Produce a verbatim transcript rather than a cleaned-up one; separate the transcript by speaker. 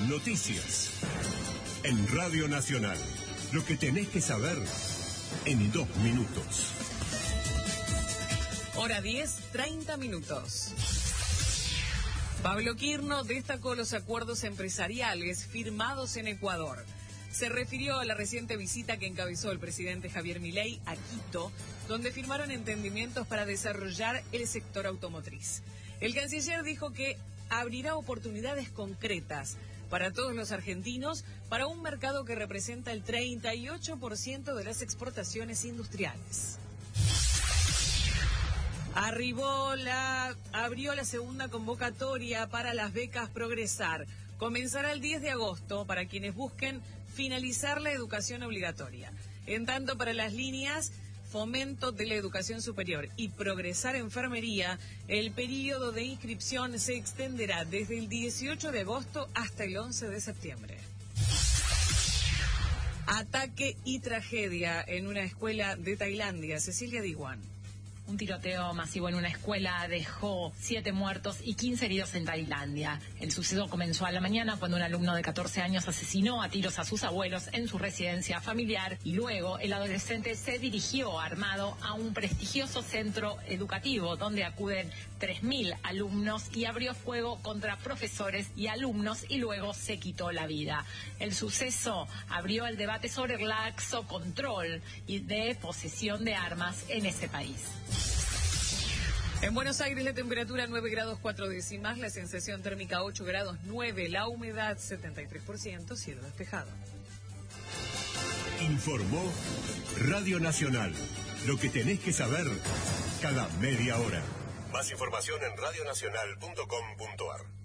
Speaker 1: Noticias. En Radio Nacional. Lo que tenés que saber en dos minutos.
Speaker 2: Hora diez, treinta minutos. Pablo Quirno destacó los acuerdos empresariales firmados en Ecuador. Se refirió a la reciente visita que encabezó el presidente Javier Milei a Quito, donde firmaron entendimientos para desarrollar el sector automotriz. El canciller dijo que abrirá oportunidades concretas para todos los argentinos para un mercado que representa el treinta y ocho por ciento de las exportaciones industriales. Arribó la, abrió la segunda convocatoria para las becas Progresar. Comenzará el diez de agosto para quienes busquen finalizar la educación obligatoria. En tanto, para las líneas Fomento de la Educación Superior y Progresar Enfermería, el periodo de inscripción se extenderá desde el dieciocho de agosto hasta el once de septiembre. Ataque y tragedia en una escuela de Tailandia. Cecilia Diwan.
Speaker 3: Un tiroteo masivo en una escuela dejó siete muertos y quince heridos en Tailandia. El suceso comenzó a la mañana cuando un alumno de catorce años asesinó a tiros a sus abuelos en su residencia familiar y luego el adolescente se dirigió armado a un prestigioso centro educativo donde acuden tres mil alumnos y abrió fuego contra profesores y alumnos y luego se quitó la vida. El suceso abrió el debate sobre el laxo control y de posesión de armas en ese país.
Speaker 2: En Buenos Aires la temperatura nueve grados cuatro décimas, la sensación térmica ocho grados nueve, la humedad setenta y tres por ciento, cielo despejado.
Speaker 1: Informó Radio Nacional. Lo que tenés que saber cada media hora. Más información en radionacional punto com punto ar.